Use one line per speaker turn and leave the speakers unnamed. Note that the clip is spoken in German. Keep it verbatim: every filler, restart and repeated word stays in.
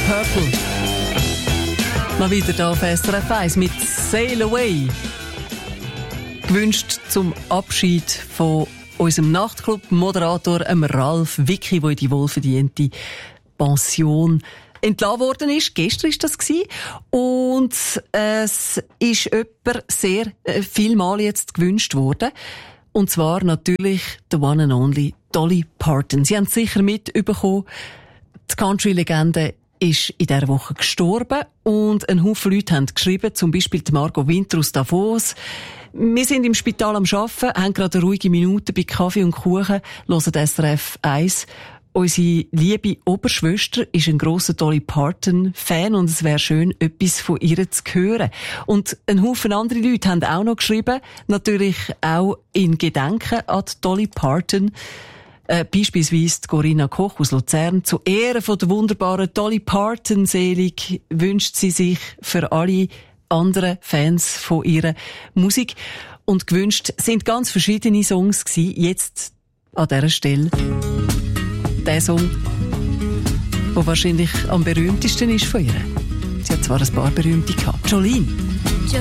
Purple. Mal wieder hier auf S R F eins mit Sail Away. Gewünscht zum Abschied von unserem Nachtclub-Moderator Ralf Wicki, der in die wohlverdiente Pension entlassen worden ist. Gestern war das. Und es ist jemand sehr äh, vielmal jetzt gewünscht worden. Und zwar natürlich the one and only Dolly Parton. Sie haben es sicher mitbekommen. Die Country-Legende ist in dieser Woche gestorben und ein Haufen Leute haben geschrieben, zum Beispiel die Margot Winter aus Davos. Wir sind im Spital am Arbeiten, haben gerade eine ruhige Minute bei Kaffee und Kuchen, hören S R F eins. Unsere liebe Oberschwester ist ein grosser Dolly Parton-Fan und es wäre schön, etwas von ihr zu hören. Und ein Haufen andere Leute haben auch noch geschrieben, natürlich auch in Gedenken an Dolly Parton. Äh, beispielsweise Corinna Koch aus Luzern. Zu Ehren von der wunderbaren Dolly Parton selig wünscht sie sich für alle anderen Fans von ihrer Musik. Und gewünscht sind ganz verschiedene Songs gewesen. Jetzt an dieser Stelle der Song, der wahrscheinlich am berühmtesten ist von ihr. Sie hat zwar ein paar berühmte gehabt. Jolene.